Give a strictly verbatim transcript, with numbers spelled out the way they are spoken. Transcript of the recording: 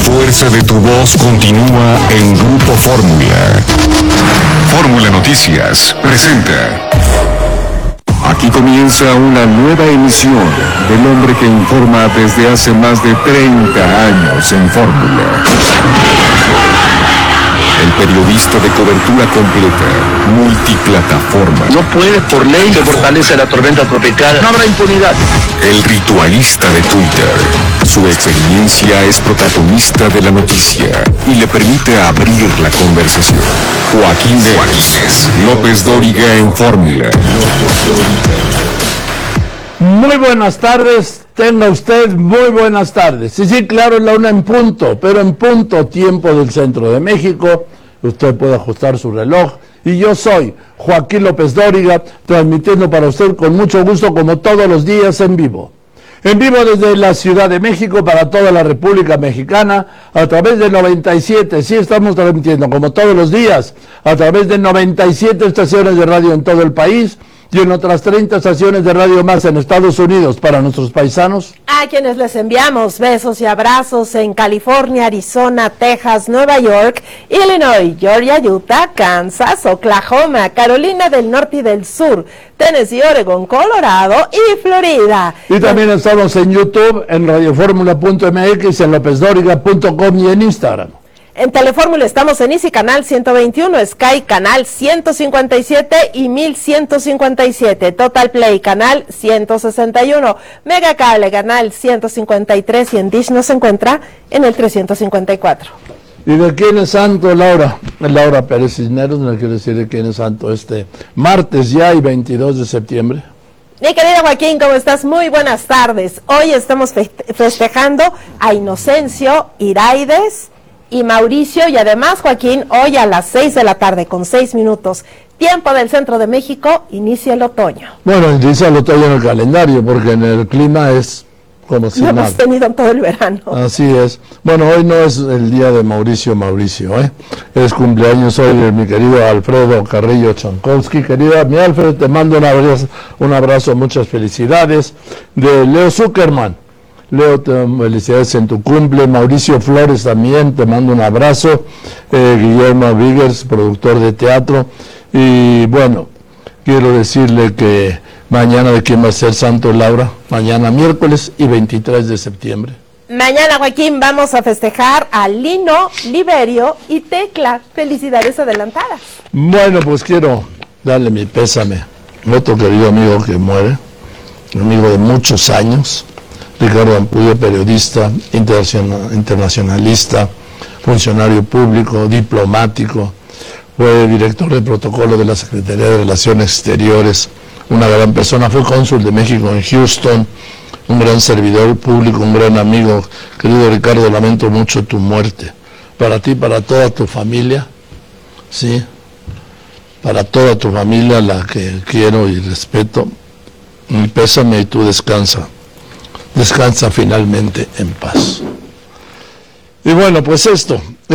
fuerza de tu voz continúa en Grupo Fórmula. Fórmula Noticias presenta. Aquí comienza una nueva emisión del hombre que informa desde hace más de treinta años en Fórmula. El periodista de cobertura completa, multiplataforma. No puede por ley se fortalece la tormenta tropical. No habrá impunidad. El ritualista de Twitter. Su experiencia es protagonista de la noticia y le permite abrir la conversación. Joaquín de Juárez López Dóriga en Fórmula. Muy buenas tardes, tenga usted muy buenas tardes. Sí, sí, claro, es la una en punto, pero en punto tiempo del centro de México. Usted puede ajustar su reloj. Y yo soy Joaquín López Dóriga, transmitiendo para usted con mucho gusto, como todos los días, en vivo. En vivo desde la Ciudad de México para toda la República Mexicana a través de noventa y siete, sí estamos transmitiendo como todos los días a través de noventa y siete estaciones de radio en todo el país y en otras treinta estaciones de radio más en Estados Unidos para nuestros paisanos. A quienes les enviamos besos y abrazos en California, Arizona, Texas, Nueva York, Illinois, Georgia, Utah, Kansas, Oklahoma, Carolina del Norte y del Sur, Tennessee, Oregon, Colorado y Florida. Y también estamos en YouTube, en radioformula punto m x, en lópez dóriga punto com y en Instagram. En Telefórmula estamos en Easy Canal ciento veintiuno, Sky Canal ciento cincuenta y siete y mil ciento cincuenta y siete, Total Play Canal ciento sesenta y uno, Mega Cable Canal ciento cincuenta y tres y en Dish nos encuentra en el trescientos cincuenta y cuatro. ¿Y de quién es santo, Laura? Laura Pérez Cisneros, no quiere decir de quién es santo este martes ya y veintidós de septiembre. Mi querido Joaquín, ¿cómo estás? Muy buenas tardes. Hoy estamos festejando a Inocencio, Iraides y Mauricio, y además, Joaquín, hoy a las seis de la tarde, con seis minutos, tiempo del centro de México, inicia el otoño. Bueno, inicia el otoño en el calendario, porque en el clima es como si Lo nada. hemos tenido todo el verano. Así es. Bueno, hoy no es el día de Mauricio Mauricio, ¿eh? Es cumpleaños hoy de mi querido Alfredo Carrillo Chankowski. Querida, mi Alfredo, te mando un abrazo, un abrazo, muchas felicidades. De Leo Zuckerman. Leo, te felicidades en tu cumple. Mauricio Flores también, te mando un abrazo. Eh, Guillermo Víguez, productor de teatro. Y bueno, quiero decirle que mañana, ¿de quién va a ser santo, Laura? Mañana miércoles y veintitrés de septiembre. Mañana, Joaquín, vamos a festejar a Lino, Liberio y Tecla. Felicidades adelantadas. Bueno, pues quiero darle mi pésame a otro querido amigo que muere, un amigo de muchos años, Ricardo Ampudio, periodista, internacional, internacionalista, funcionario público, diplomático, fue director de protocolo de la Secretaría de Relaciones Exteriores, una gran persona, fue cónsul de México en Houston, un gran servidor público, un gran amigo. Querido Ricardo, lamento mucho tu muerte, para ti, para toda tu familia, sí, para toda tu familia, la que quiero y respeto, mi pésame y tú descansa. Descansa finalmente en paz. Y bueno, pues esto,